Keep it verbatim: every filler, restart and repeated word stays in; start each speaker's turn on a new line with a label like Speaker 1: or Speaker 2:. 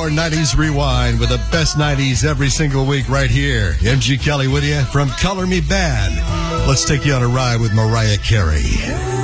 Speaker 1: hour nineties Rewind with the best nineties every single week right here. M G Kelly with you from Color Me Bad. Let's take you on a ride with Mariah Carey.